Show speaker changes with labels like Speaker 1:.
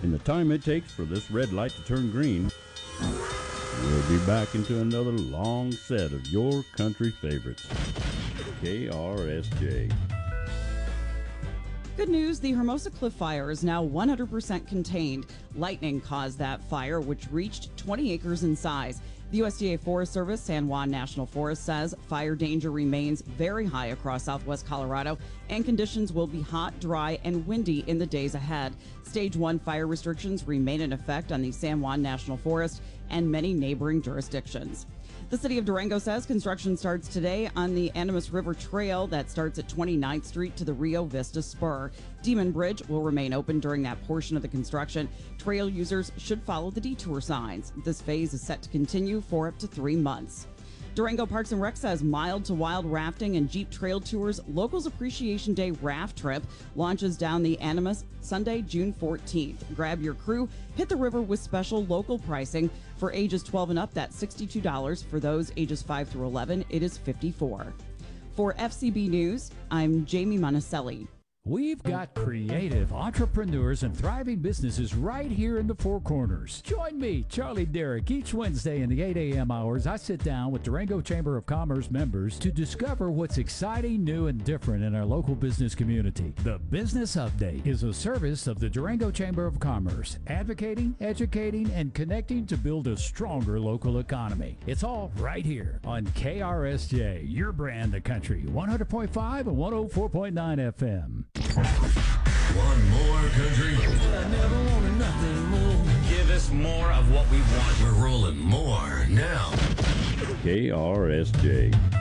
Speaker 1: In the time it takes for this red light to turn green, we'll be back into another long set of your country favorites. KRSJ.
Speaker 2: Good news, the Hermosa Cliff Fire is now 100% contained. Lightning caused that fire, which reached 20 acres in size. The USDA Forest Service San Juan National Forest says fire danger remains very high across southwest Colorado, and conditions will be hot, dry, and windy in the days ahead. Stage 1 fire restrictions remain in effect on the San Juan National Forest and many neighboring jurisdictions. The city of Durango says construction starts today on the Animas River Trail that starts at 29th Street to the Rio Vista Spur. Demon Bridge will remain open during that portion of the construction. Trail users should follow the detour signs. This phase is set to continue for up to 3 months. Durango Parks and Rec says mild to wild rafting and Jeep Trail Tours Locals Appreciation Day raft trip launches down the Animas Sunday, June 14th. Grab your crew, hit the river with special local pricing. For ages 12 and up, that's $62. For those ages 5 through 11, it is $54. For FCB News, I'm Jamie Monticelli.
Speaker 3: We've got creative entrepreneurs and thriving businesses right here in the Four Corners. Join me, Charlie Derrick, each Wednesday in the 8 a.m. hours. I sit down with Durango Chamber of Commerce members to discover what's exciting, new, and different in our local business community. The Business Update is a service of the Durango Chamber of Commerce, advocating, educating, and connecting to build a stronger local economy. It's all right here on KRSJ, your brand of country, 100.5 and 104.9 FM.
Speaker 4: Want more country?
Speaker 5: I never wanted nothing more.
Speaker 4: Give us more of what we want. We're rolling more now.
Speaker 1: KRSJ.